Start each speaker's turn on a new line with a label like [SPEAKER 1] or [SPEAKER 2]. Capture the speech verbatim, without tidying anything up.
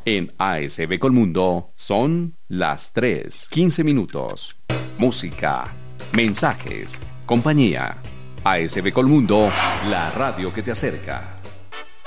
[SPEAKER 1] En A S B Colmundo son las tres, quince minutos. Música, mensajes, compañía. A S B Colmundo, la radio que te acerca.